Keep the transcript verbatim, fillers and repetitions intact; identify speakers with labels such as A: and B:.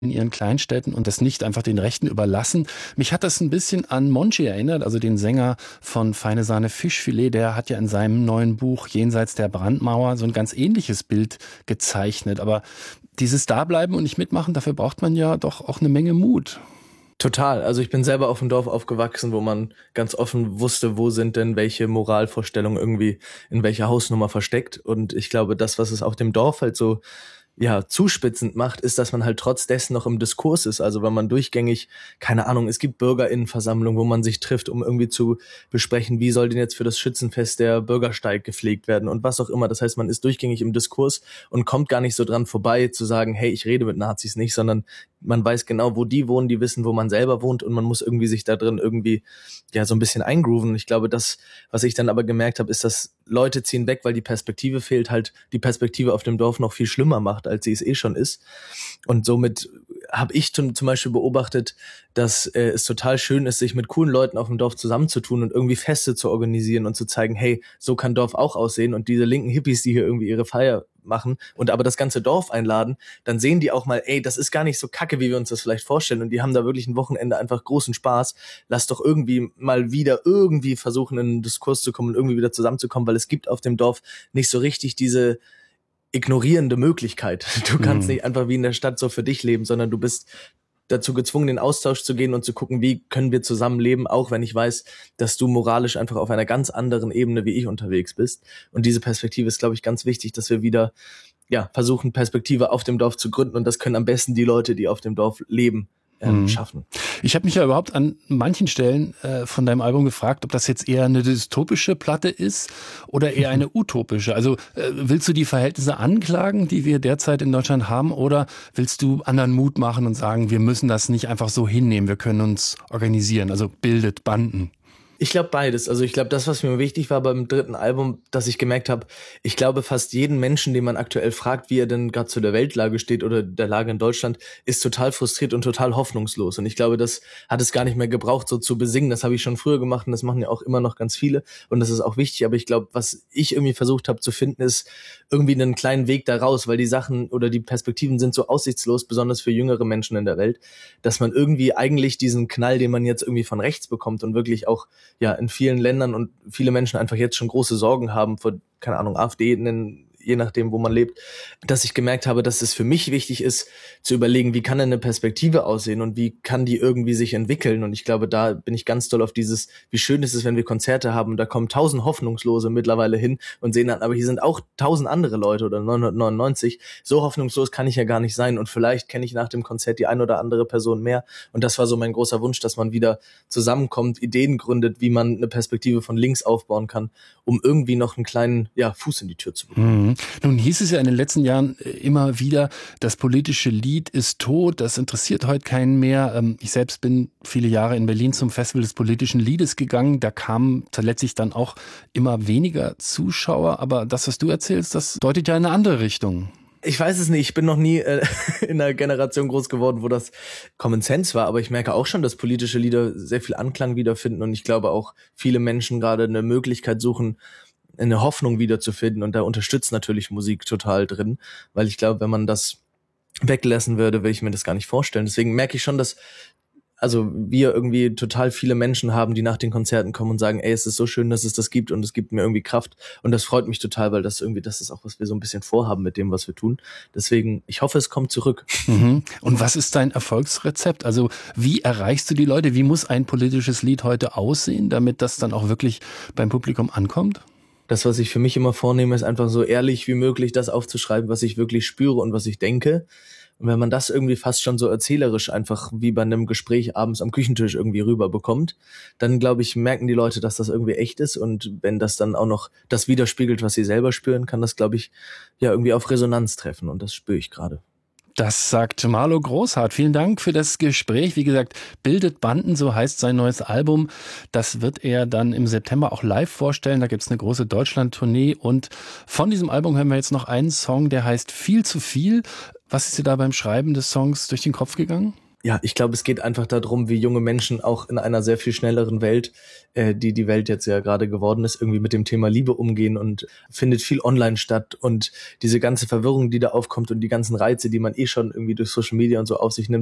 A: in ihren Kleinstädten und das nicht einfach den Rechten überlassen. Mich hat das ein bisschen an Monchi erinnert, also den Sänger von Feine Sahne Fischfilet. Der hat ja in seinem neuen Buch Jenseits der Brandmauer so ein ganz ähnliches Bild gezeichnet. Aber dieses Dableiben und nicht mitmachen, dafür braucht man ja doch auch eine Menge Mut.
B: Total. Also ich bin selber auf dem Dorf aufgewachsen, wo man ganz offen wusste, wo sind denn welche Moralvorstellungen irgendwie in welcher Hausnummer versteckt. Und ich glaube, das, was es auch dem Dorf halt so ja zuspitzend macht, ist, dass man halt trotz dessen noch im Diskurs ist. Also wenn man durchgängig, keine Ahnung, es gibt BürgerInnenversammlungen, wo man sich trifft, um irgendwie zu besprechen, wie soll denn jetzt für das Schützenfest der Bürgersteig gepflegt werden und was auch immer. Das heißt, man ist durchgängig im Diskurs und kommt gar nicht so dran vorbei zu sagen, hey, ich rede mit Nazis nicht, sondern man weiß genau, wo die wohnen, die wissen, wo man selber wohnt und man muss irgendwie sich da drin irgendwie ja so ein bisschen eingrooven. Ich glaube, das, was ich dann aber gemerkt habe, ist, dass Leute ziehen weg, weil die Perspektive fehlt, halt die Perspektive auf dem Dorf noch viel schlimmer macht, als sie es eh schon ist. Und somit habe ich zum Beispiel beobachtet, dass äh, es total schön ist, sich mit coolen Leuten auf dem Dorf zusammenzutun und irgendwie Feste zu organisieren und zu zeigen, hey, so kann Dorf auch aussehen. Und diese linken Hippies, die hier irgendwie ihre Feier machen und aber das ganze Dorf einladen, dann sehen die auch mal, ey, das ist gar nicht so kacke, wie wir uns das vielleicht vorstellen und die haben da wirklich ein Wochenende einfach großen Spaß. Lass doch irgendwie mal wieder irgendwie versuchen, in einen Diskurs zu kommen und irgendwie wieder zusammenzukommen, weil es gibt auf dem Dorf nicht so richtig diese ignorierende Möglichkeit. Du kannst mhm. nicht einfach wie in der Stadt so für dich leben, sondern du bist dazu gezwungen, in den Austausch zu gehen und zu gucken, wie können wir zusammenleben, auch wenn ich weiß, dass du moralisch einfach auf einer ganz anderen Ebene wie ich unterwegs bist. Und diese Perspektive ist, glaube ich, ganz wichtig, dass wir wieder ja versuchen, Perspektive auf dem Dorf zu gründen. Und das können am besten die Leute, die auf dem Dorf leben, ähm, mhm. schaffen.
A: Ich habe mich ja überhaupt an manchen Stellen äh, von deinem Album gefragt, ob das jetzt eher eine dystopische Platte ist oder eher eine utopische. Also äh, willst du die Verhältnisse anklagen, die wir derzeit in Deutschland haben, oder willst du anderen Mut machen und sagen, wir müssen das nicht einfach so hinnehmen, wir können uns organisieren, also bildet Banden?
B: Ich glaube beides. Also ich glaube, das, was mir wichtig war beim dritten Album, dass ich gemerkt habe, ich glaube, fast jeden Menschen, den man aktuell fragt, wie er denn gerade zu der Weltlage steht oder der Lage in Deutschland, ist total frustriert und total hoffnungslos. Und ich glaube, das hat es gar nicht mehr gebraucht, so zu besingen. Das habe ich schon früher gemacht und das machen ja auch immer noch ganz viele. Und das ist auch wichtig. Aber ich glaube, was ich irgendwie versucht habe zu finden, ist irgendwie einen kleinen Weg da raus, weil die Sachen oder die Perspektiven sind so aussichtslos, besonders für jüngere Menschen in der Welt, dass man irgendwie eigentlich diesen Knall, den man jetzt irgendwie von rechts bekommt und wirklich auch ja in vielen Ländern und viele Menschen einfach jetzt schon große Sorgen haben vor, keine Ahnung, AfD, nennen, je nachdem, wo man lebt, dass ich gemerkt habe, dass es für mich wichtig ist, zu überlegen, wie kann denn eine Perspektive aussehen und wie kann die irgendwie sich entwickeln. Und ich glaube, da bin ich ganz doll auf dieses, wie schön ist es, wenn wir Konzerte haben und da kommen tausend Hoffnungslose mittlerweile hin und sehen dann, aber hier sind auch tausend andere Leute oder neunhundertneunundneunzig. So hoffnungslos kann ich ja gar nicht sein und vielleicht kenne ich nach dem Konzert die ein oder andere Person mehr. Und das war so mein großer Wunsch, dass man wieder zusammenkommt, Ideen gründet, wie man eine Perspektive von links aufbauen kann, um irgendwie noch einen kleinen ja, Fuß in die Tür zu bekommen.
A: Mhm. Nun hieß es ja in den letzten Jahren immer wieder, das politische Lied ist tot, das interessiert heute keinen mehr. Ich selbst bin viele Jahre in Berlin zum Festival des politischen Liedes gegangen. Da kamen letztlich dann auch immer weniger Zuschauer. Aber das, was du erzählst, das deutet ja in eine andere Richtung.
B: Ich weiß es nicht, ich bin noch nie äh, in einer Generation groß geworden, wo das Common Sense war, aber ich merke auch schon, dass politische Lieder sehr viel Anklang wiederfinden und ich glaube auch viele Menschen gerade eine Möglichkeit suchen, eine Hoffnung wiederzufinden und da unterstützt natürlich Musik total drin, weil ich glaube, wenn man das weglassen würde, will ich mir das gar nicht vorstellen. Deswegen merke ich schon, dass also wir irgendwie total viele Menschen haben, die nach den Konzerten kommen und sagen, ey, es ist so schön, dass es das gibt und es gibt mir irgendwie Kraft und das freut mich total, weil das irgendwie, das ist auch, was wir so ein bisschen vorhaben mit dem, was wir tun. Deswegen, ich hoffe, es kommt zurück.
A: Mhm. Und was ist dein Erfolgsrezept? Also wie erreichst du die Leute? Wie muss ein politisches Lied heute aussehen, damit das dann auch wirklich beim Publikum ankommt?
B: Das, was ich für mich immer vornehme, ist einfach so ehrlich wie möglich das aufzuschreiben, was ich wirklich spüre und was ich denke. Und wenn man das irgendwie fast schon so erzählerisch einfach wie bei einem Gespräch abends am Küchentisch irgendwie rüberbekommt, dann, glaube ich, merken die Leute, dass das irgendwie echt ist. Und wenn das dann auch noch das widerspiegelt, was sie selber spüren, kann das, glaube ich, ja irgendwie auf Resonanz treffen. Und das spüre ich gerade.
A: Das sagt Marlo Großhardt. Vielen Dank für das Gespräch. Wie gesagt, Bildet Banden, so heißt sein neues Album. Das wird er dann im September auch live vorstellen. Da gibt's eine große Deutschland-Tournee. Und von diesem Album hören wir jetzt noch einen Song, der heißt Viel zu viel. Was ist dir da beim Schreiben des Songs durch den Kopf gegangen?
B: Ja, ich glaube, es geht einfach darum, wie junge Menschen auch in einer sehr viel schnelleren Welt, äh, die die Welt jetzt ja gerade geworden ist, irgendwie mit dem Thema Liebe umgehen, und findet viel online statt, und diese ganze Verwirrung, die da aufkommt und die ganzen Reize, die man eh schon irgendwie durch Social Media und so auf sich nimmt,